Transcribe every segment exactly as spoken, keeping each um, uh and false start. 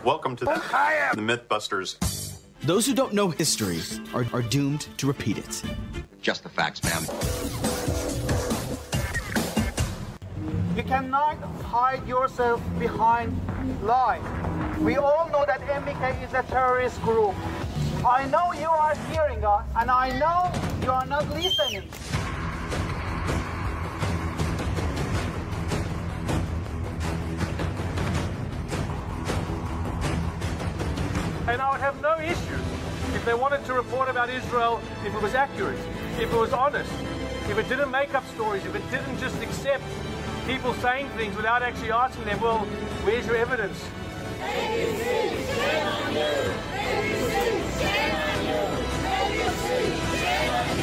Welcome to the, the Mythbusters. Those who don't know history are, are doomed to repeat it. Just the facts, ma'am. You cannot hide yourself behind lies. We all know that M B K is a terrorist group. I know you are hearing us, and I know you are not listening. And I would have no issues if they wanted to report about Israel if it was accurate, if it was honest, if it didn't make up stories, if it didn't just accept people saying things without actually asking them, well, where's your evidence? A B C, shame on you! A B C, shame on you! A B C, shame on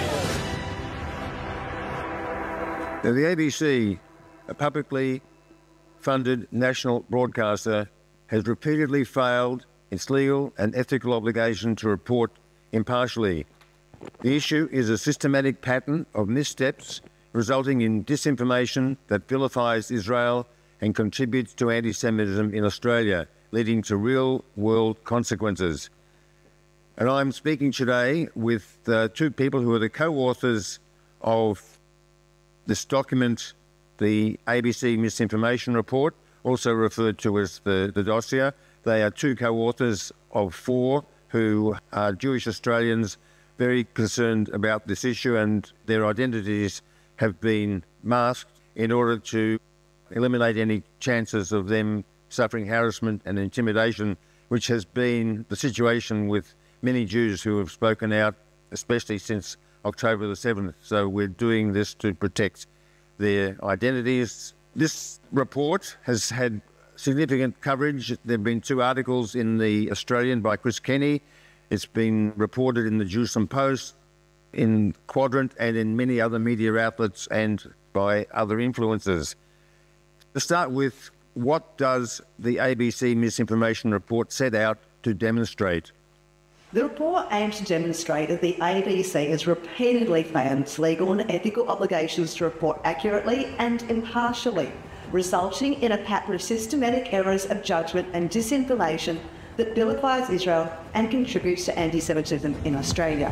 you! Now, the A B C, a publicly funded national broadcaster, has repeatedly failed its legal and ethical obligation to report impartially. The issue is a systematic pattern of missteps resulting in disinformation that vilifies Israel and contributes to anti-Semitism in Australia, leading to real-world consequences. And I'm speaking today with uh, two people who are the co-authors of this document, the A B C Misinformation Report, also referred to as the, the dossier. They are two co-authors of four who are Jewish Australians very concerned about this issue, and their identities have been masked in order to eliminate any chances of them suffering harassment and intimidation, which has been the situation with many Jews who have spoken out, especially since October the seventh. So we're doing this to protect their identities. This report has had significant coverage. There have been two articles in the Australian by Chris Kenny. It's been reported in the Jerusalem Post, in Quadrant, and in many other media outlets and by other influencers. To start with, what does the A B C Misinformation Report set out to demonstrate? The report aims to demonstrate that the A B C has repeatedly failed its legal and ethical obligations to report accurately and impartially, resulting in a pattern of systematic errors of judgment and disinformation that vilifies Israel and contributes to anti-Semitism in Australia.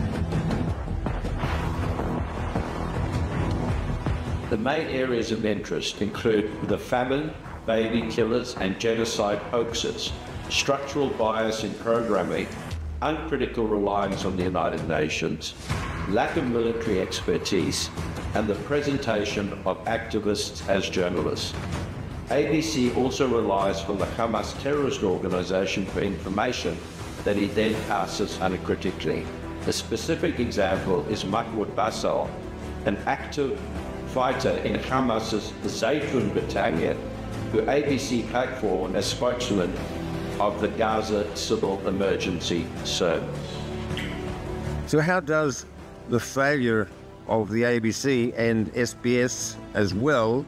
The main areas of interest include the famine, baby killers and genocide hoaxes, structural bias in programming, uncritical reliance on the United Nations, lack of military expertise, and the presentation of activists as journalists. A B C also relies on the Hamas terrorist organisation for information that it then passes uncritically. A specific example is Mahmoud Basal, an active fighter in Hamas's Zaytun battalion, who A B C paid for as spokesman of the Gaza Civil Emergency Service. So how does the failure of the A B C and S B S as well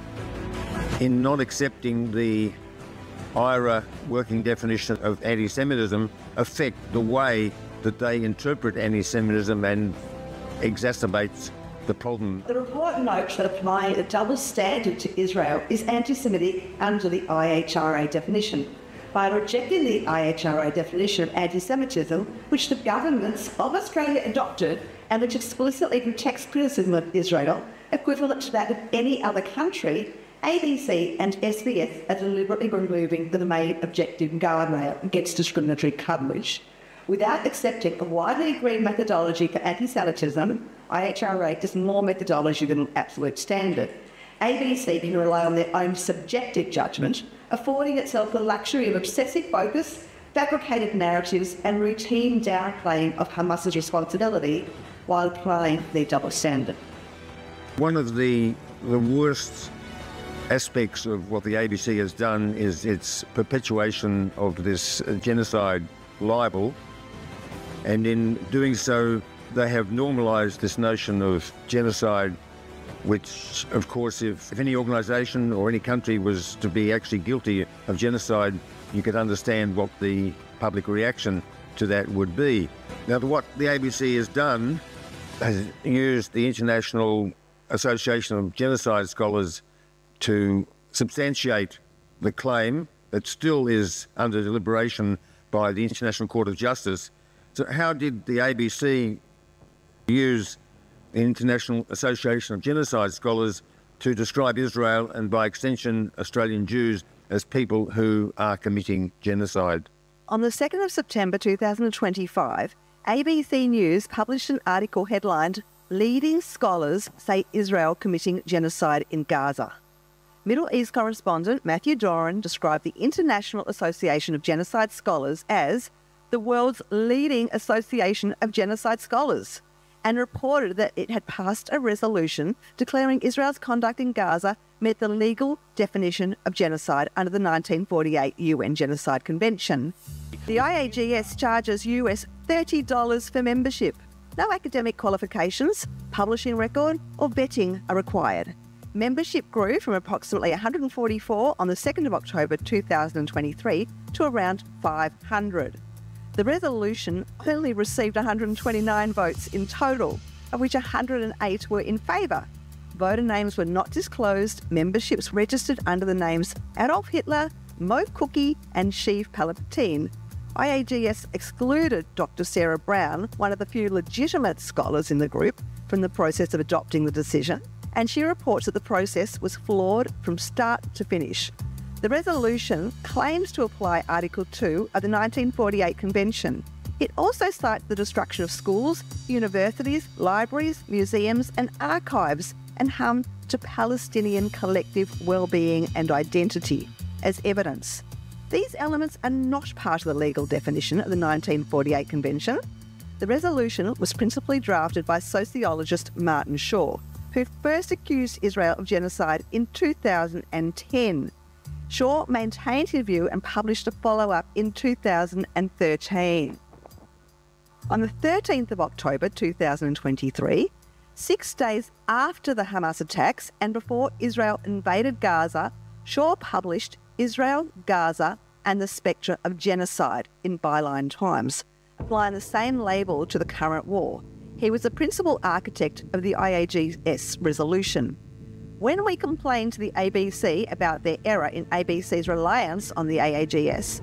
in not accepting the I R A working definition of anti-Semitism affect the way that they interpret anti-Semitism and exacerbates the problem? The report notes that applying a double standard to Israel is anti-Semitic under the I H R A definition. By rejecting the I H R A definition of anti-Semitism, which the governments of Australia adopted and which explicitly protects criticism of Israel, equivalent to that of any other country, A B C and S B S are deliberately removing the main objective guardrail against discriminatory coverage. Without accepting a widely agreed methodology for anti-Semitism, I H R A is more methodology than an absolute standard. A B C can rely on their own subjective judgment, affording itself the luxury of obsessive focus, fabricated narratives and routine downplaying of Hamas's responsibility while applying their double standard. One of the, the worst aspects of what the A B C has done is its perpetuation of this genocide libel, and in doing so they have normalised this notion of genocide, which of course if, if any organisation or any country was to be actually guilty of genocide, you could understand what the public reaction to that would be. Now, what the A B C has done has used the International Association of Genocide Scholars to substantiate the claim that still is under deliberation by the International Court of Justice. So how did the A B C use the International Association of Genocide Scholars to describe Israel and, by extension, Australian Jews as people who are committing genocide? On the second of September two thousand twenty-five, A B C News published an article headlined, "Leading Scholars Say Israel Committing Genocide in Gaza." Middle East correspondent Matthew Doran described the International Association of Genocide Scholars as the world's leading association of genocide scholars, and reported that it had passed a resolution declaring Israel's conduct in Gaza met the legal definition of genocide under the nineteen forty-eight U N Genocide Convention. The I A G S charges U S thirty dollars for membership. No academic qualifications, publishing record, or vetting are required. Membership grew from approximately one hundred forty-four on the second of October two thousand twenty-three to around five hundred. The resolution only received one hundred twenty-nine votes in total, of which one hundred eight were in favour. Voter names were not disclosed. Memberships registered under the names Adolf Hitler, Mo Cookie and Sheev Palpatine. I A G S excluded Doctor Sarah Brown, one of the few legitimate scholars in the group, from the process of adopting the decision, and she reports that the process was flawed from start to finish. The resolution claims to apply Article two of the nineteen forty-eight Convention. It also cites the destruction of schools, universities, libraries, museums and archives and harm to Palestinian collective well-being and identity as evidence. These elements are not part of the legal definition of the nineteen forty-eight Convention. The resolution was principally drafted by sociologist Martin Shaw, who first accused Israel of genocide in two thousand ten. Shaw maintained his view and published a follow-up in two thousand thirteen. On the thirteenth of October two thousand twenty-three, six days after the Hamas attacks and before Israel invaded Gaza, Shaw published Israel, Gaza and the Spectre of Genocide in Byline Times, applying the same label to the current war. He was the principal architect of the I A G S resolution. When we complained to the A B C about their error in A B C's reliance on the A A G S,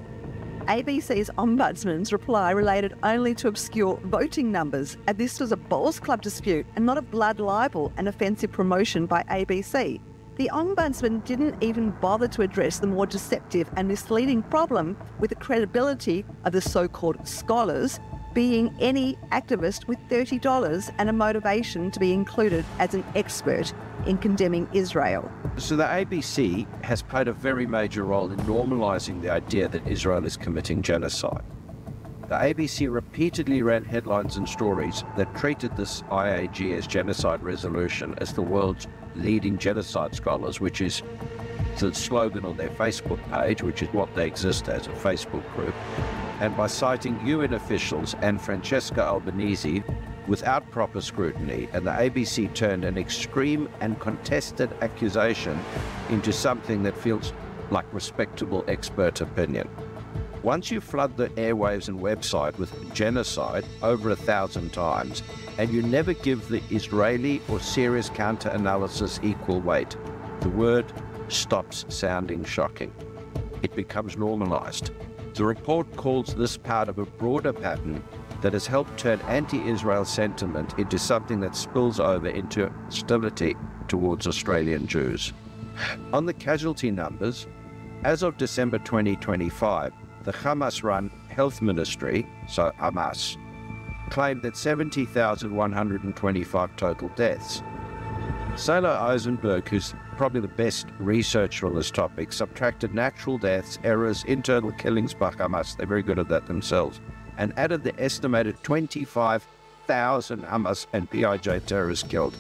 A B C's ombudsman's reply related only to obscure voting numbers, and this was a Bowls Club dispute and not a blood libel and offensive promotion by A B C. The ombudsman didn't even bother to address the more deceptive and misleading problem with the credibility of the so-called scholars being any activist with thirty dollars and a motivation to be included as an expert in condemning Israel. So the A B C has played a very major role in normalising the idea that Israel is committing genocide. The A B C repeatedly ran headlines and stories that treated this I A G S genocide resolution as the world's leading genocide scholars, which is the slogan on their Facebook page, which is what they exist as, a Facebook group, and by citing U N officials and Francesca Albanese without proper scrutiny, and the A B C turned an extreme and contested accusation into something that feels like respectable expert opinion. Once you flood the airwaves and website with genocide over a thousand times, and you never give the Israeli or serious counter-analysis equal weight, the word stops sounding shocking. It becomes normalized. The report calls this part of a broader pattern that has helped turn anti-Israel sentiment into something that spills over into hostility towards Australian Jews. On the casualty numbers, as of December twenty twenty-five, the Hamas-run Health Ministry, so Hamas, claimed that seventy thousand one hundred twenty-five total deaths. Sailor Eisenberg, who's probably the best researcher on this topic, subtracted natural deaths, errors, internal killings by Hamas, they're very good at that themselves, and added the estimated twenty-five thousand Hamas and P I J terrorists killed,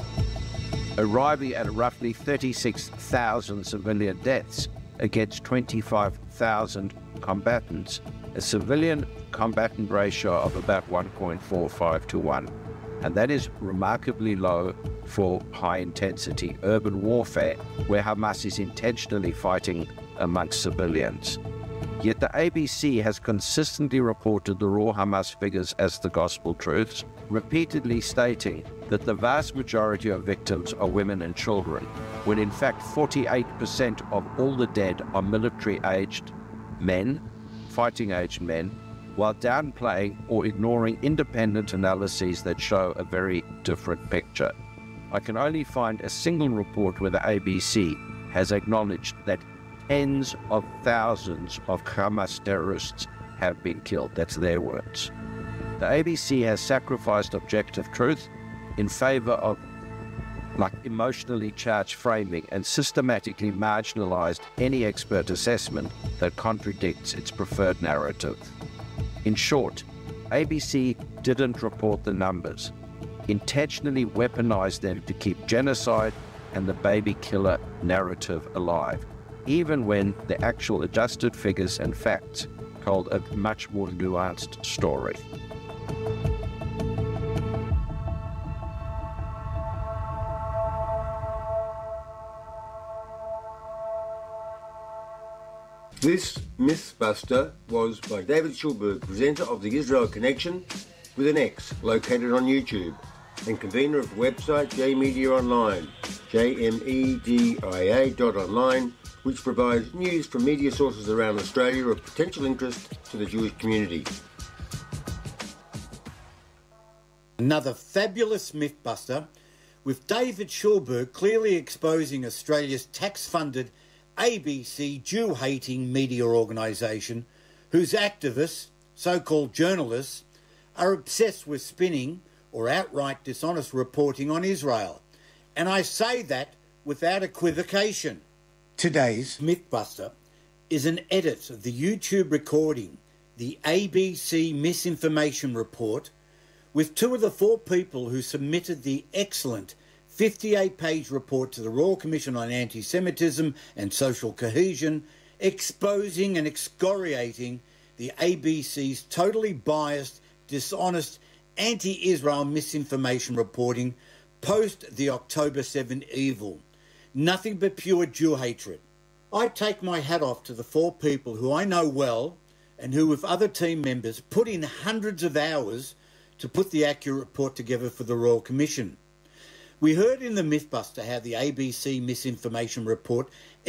arriving at roughly thirty-six thousand civilian deaths against twenty-five thousand combatants, a civilian combatant ratio of about one point four five to one. And that is remarkably low for high-intensity urban warfare, where Hamas is intentionally fighting amongst civilians. Yet the A B C has consistently reported the raw Hamas figures as the gospel truths, repeatedly stating that the vast majority of victims are women and children, when in fact forty-eight percent of all the dead are military-aged men, fighting-aged men, while downplaying or ignoring independent analyses that show a very different picture. I can only find a single report where the A B C has acknowledged that tens of thousands of Hamas terrorists have been killed. That's their words. The A B C has sacrificed objective truth in favor of like emotionally charged framing and systematically marginalized any expert assessment that contradicts its preferred narrative. In short, A B C didn't report the numbers, intentionally weaponized them to keep genocide and the baby killer narrative alive, even when the actual adjusted figures and facts told a much more nuanced story. This Mythbuster was by David Schulberg, presenter of the Israel Connection with an X, located on YouTube, and convener of the website J Media Online, J M E D I A dot online, which provides news from media sources around Australia of potential interest to the Jewish community. Another fabulous Mythbuster, with David Schulberg clearly exposing Australia's tax-funded A B C Jew-hating media organisation, whose activists, so-called journalists, are obsessed with spinning or outright dishonest reporting on Israel. And I say that without equivocation. Today's Mythbuster is an edit of the YouTube recording, the A B C Misinformation Report, with two of the four people who submitted the excellent fifty-eight page report to the Royal Commission on Anti-Semitism and Social Cohesion, exposing and excoriating the A B C's totally biased, dishonest, anti-Israel misinformation reporting post the October seventh evil. Nothing but pure Jew hatred. I take my hat off to the four people who I know well and who, with other team members, put in hundreds of hours to put the accurate report together for the Royal Commission. We heard in the Mythbuster how the A B C Misinformation Report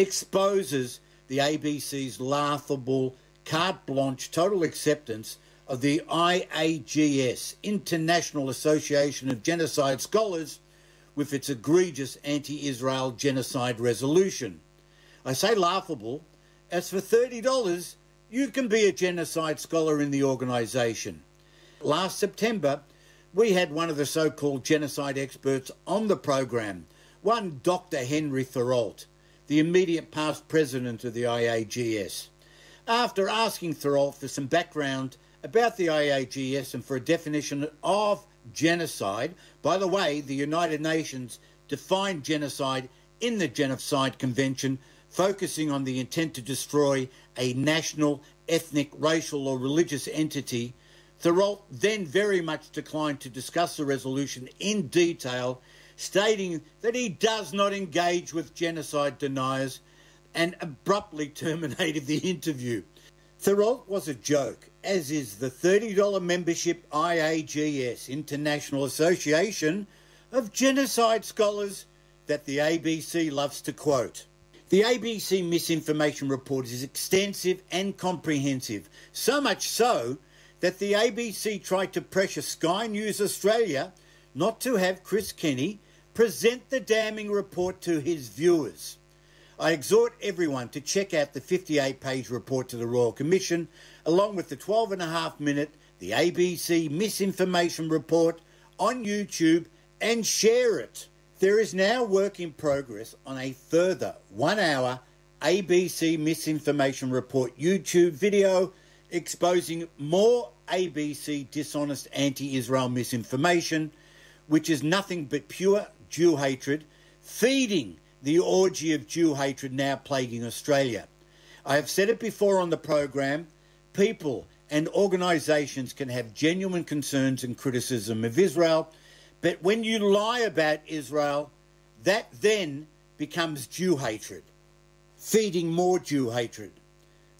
exposes the A B C's laughable, carte blanche total acceptance of the I A G S, International Association of Genocide Scholars, with its egregious anti-Israel genocide resolution. I say laughable, as for thirty dollars, you can be a genocide scholar in the organisation. Last September, we had one of the so-called genocide experts on the program, one Doctor Henry Thorold, the immediate past president of the I A G S. After asking Thorold for some background about the I A G S and for a definition of genocide, by the way, the United Nations defined genocide in the Genocide Convention, focusing on the intent to destroy a national, ethnic, racial or religious entity. Thorold then very much declined to discuss the resolution in detail, stating that he does not engage with genocide deniers, and abruptly terminated the interview. Thorold was a joke, as is the thirty dollar membership I A G S, International Association of Genocide Scholars, that the A B C loves to quote. The A B C Misinformation Report is extensive and comprehensive, so much so that the A B C tried to pressure Sky News Australia not to have Chris Kenny present the damning report to his viewers. I exhort everyone to check out the fifty-eight page report to the Royal Commission, along with the twelve and a half minute The A B C Misinformation Report on YouTube, and share it. There is now work in progress on a further one hour A B C Misinformation Report YouTube video exposing more A B C dishonest anti-Israel misinformation, which is nothing but pure Jew hatred, feeding the orgy of Jew hatred now plaguing Australia. I have said it before on the program, people and organisations can have genuine concerns and criticism of Israel, but when you lie about Israel, that then becomes Jew hatred, feeding more Jew hatred.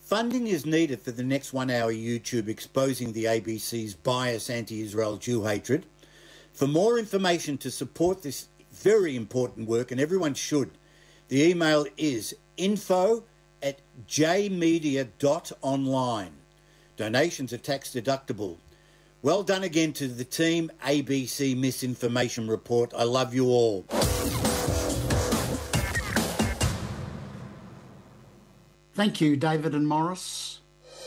Funding is needed for the next one-hour YouTube exposing the A B C's bias anti-Israel Jew hatred. For more information to support this very important work, and everyone should, the email is info at jmedia dot online. Donations are tax deductible. Well done again to the team A B C Misinformation Report. I love you all. Thank you, David and Morris.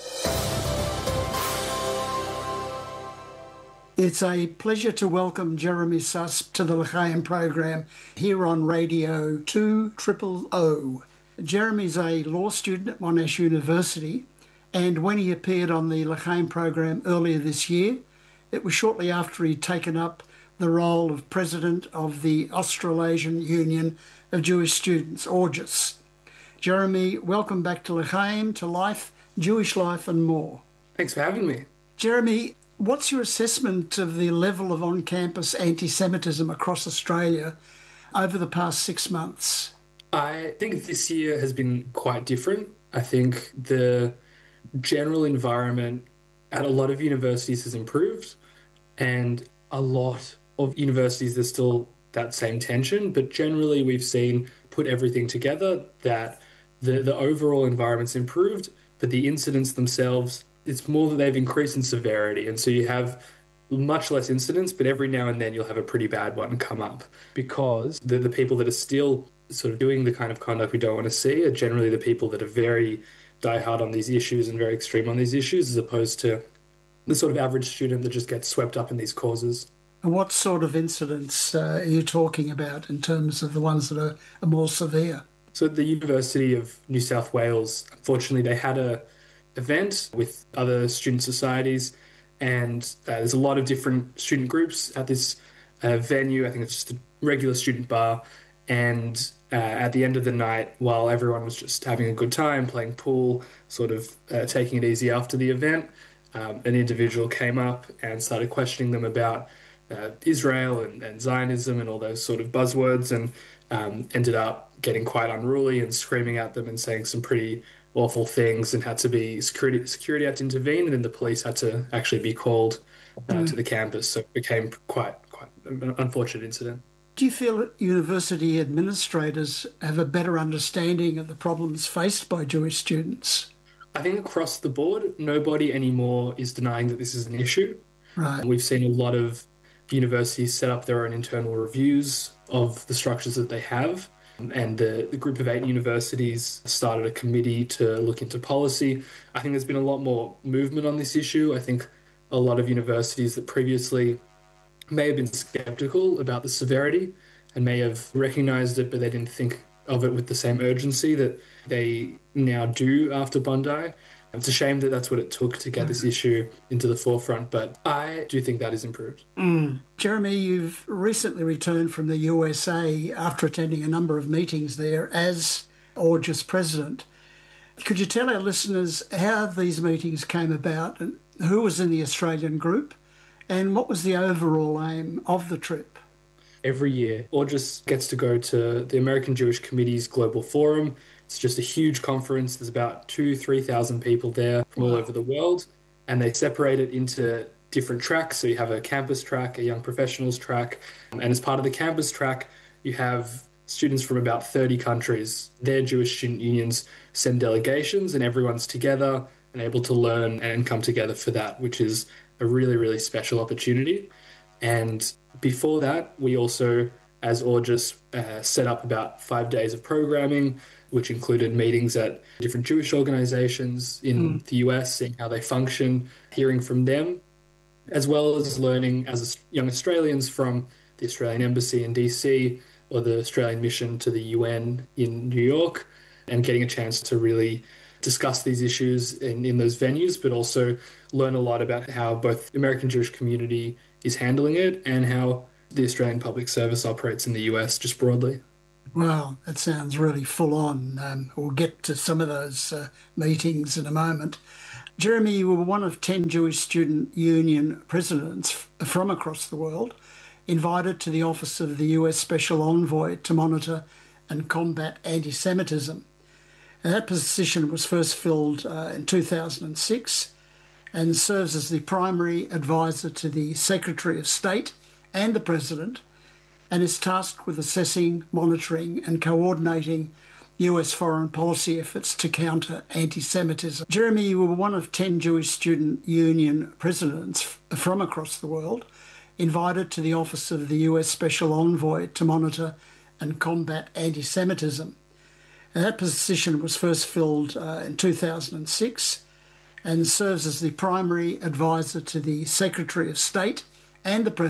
It's a pleasure to welcome Jeremy Suss to the L'chaim program here on Radio two O O. Jeremy's a law student at Monash University, and when he appeared on the L'chaim program earlier this year, it was shortly after he'd taken up the role of president of the Australasian Union of Jewish Students, AUJUS. Jeremy, welcome back to L'chaim, to life, Jewish life and more. Thanks for having me. Jeremy, what's your assessment of the level of on-campus anti-Semitism across Australia over the past six months? I think this year has been quite different. I think the general environment at a lot of universities has improved, and a lot of universities there's still that same tension, but generally we've seen, put everything together, that the, the overall environment's improved, but the incidents themselves, it's more that they've increased in severity. And so you have much less incidents, but every now and then you'll have a pretty bad one come up, because the, the people that are still sort of doing the kind of conduct we don't want to see are generally the people that are very diehard on these issues and very extreme on these issues, as opposed to the sort of average student that just gets swept up in these causes. And what sort of incidents uh, are you talking about in terms of the ones that are, are more severe? So at the University of New South Wales, unfortunately, they had a event with other student societies, and uh, there's a lot of different student groups at this uh, venue. I think it's just a regular student bar. And uh, at the end of the night, while everyone was just having a good time, playing pool, sort of uh, taking it easy after the event, um, an individual came up and started questioning them about uh, Israel and, and Zionism and all those sort of buzzwords, and um, ended up getting quite unruly and screaming at them and saying some pretty awful things, and had to be security security had to intervene, and then the police had to actually be called uh, mm. to the campus. So it became quite quite an unfortunate incident. Do you feel that university administrators have a better understanding of the problems faced by Jewish students? I think across the board, nobody anymore is denying that this is an issue. Right. We've seen a lot of universities set up their own internal reviews of the structures that they have. And the, the group of eight universities started a committee to look into policy. I think there's been a lot more movement on this issue. I think a lot of universities that previously may have been skeptical about the severity and may have recognized it, but they didn't think of it with the same urgency that they now do after Bondi. It's a shame that that's what it took to get mm. this issue into the forefront, but I do think that is improved. Mm. Jeremy, you've recently returned from the U S A after attending a number of meetings there as AUJUS president. Could you tell our listeners how these meetings came about, and who was in the Australian group, and what was the overall aim of the trip? Every year, AUJUS gets to go to the American Jewish Committee's Global Forum. It's just a huge conference. There's about two, three thousand people there from all over the world, and they separate it into different tracks. So you have a campus track, a young professionals track, and as part of the campus track, you have students from about thirty countries. Their Jewish student unions send delegations, and everyone's together and able to learn and come together for that, which is a really, really special opportunity. And before that, we also, as AUJUS, uh, set up about five days of programming, which included meetings at different Jewish organizations in mm. the U S, seeing how they function, hearing from them, as well as learning as young Australians from the Australian Embassy in D C or the Australian Mission to the U N in New York, and getting a chance to really discuss these issues in, in those venues, but also learn a lot about how both the American Jewish community is handling it and how the Australian Public Service operates in the U S just broadly. Wow, that sounds really full on. Um, we'll get to some of those uh, meetings in a moment. Jeremy, you were one of ten Jewish Student Union presidents f- from across the world, invited to the office of the U S Special Envoy to monitor and combat anti-Semitism. And that position was first filled uh, in two thousand six and serves as the primary advisor to the Secretary of State and the President, and is tasked with assessing, monitoring and coordinating U S foreign policy efforts to counter anti-Semitism. Jeremy, you were one of ten Jewish Student Union presidents from across the world invited to the office of the U S Special Envoy to monitor and combat anti-Semitism. And that position was first filled uh, in two thousand six and serves as the primary advisor to the Secretary of State and the President